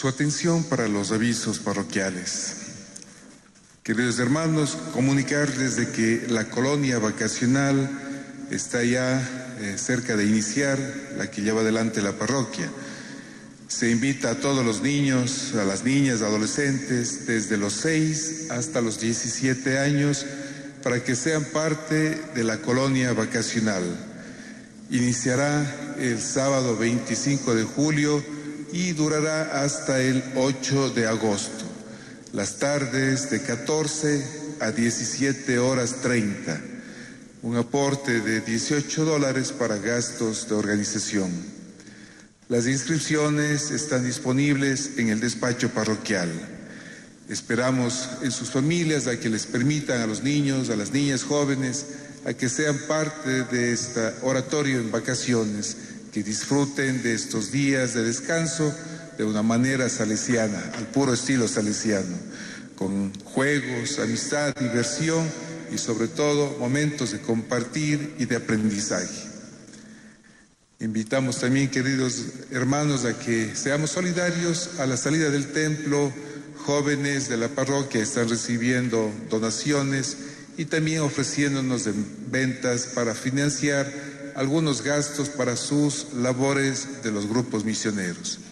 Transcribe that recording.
Su atención para los avisos parroquiales. Queridos hermanos, comunicarles de que la colonia vacacional está ya cerca de iniciar, la que lleva adelante la parroquia. Se invita a todos los niños, a las niñas, adolescentes, desde los 6 hasta los 17 años, para que sean parte de la colonia vacacional. Iniciará el sábado 25 de julio y durará hasta el 8 de agosto. Las tardes de 14 a 17 horas 30. Un aporte de $18 para gastos de organización. Las inscripciones están disponibles en el despacho parroquial. Esperamos en sus familias a que les permitan a los niños, a las niñas jóvenes, a que sean parte de este oratorio en vacaciones, que disfruten de estos días de descanso de una manera salesiana, al puro estilo salesiano, con juegos, amistad, diversión y sobre todo momentos de compartir y de aprendizaje. Invitamos también, queridos hermanos, a que seamos solidarios. A la salida del templo, jóvenes de la parroquia están recibiendo donaciones y también ofreciéndonos en ventas para financiar algunos gastos para sus labores de los grupos misioneros.